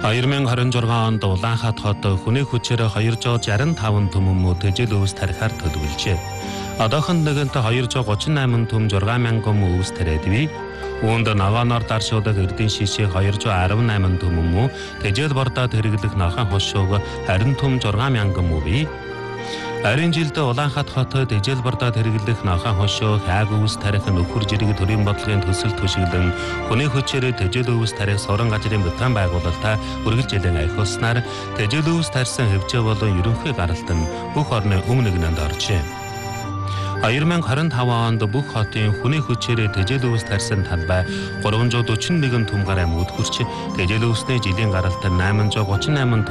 2026 онд Улаанхаат хот хүний хүчээр 265 түмэн тэжил өвс тарихаар төлөвлөжээ. Одоохонд нэгэнт 238 түм 6000 өвс тариадвэ. Үүнд ногооноор даршуулах эрдийн шишээ 218 түмэн тэжил бордоод хэрэглэх нохой хошууг 20 түм 6000 бий. Арийн жилд Улаанхаат хот тэжил бордоод хэрэглэх нохой хошуу хайг өвс тарих нөхөр жирэг төрийн бодлогын төсөл төшиглэн хүний хүчээр тэжил өвс тарих суран газрын бүтээн байгуулалтаа үргэлжлэн ахиулснаар тэжил өвс тарьсан хэвжээ болон ерөнхий гаралт нь бүх орны өмнө нэгнэнд оржээ. 2025 онд бүх хотын хүний хүчээр тэжил өвс тарьсан талбай 341 түм гаруй мөд хүрч тэжил өвсний жилийн гаралт 838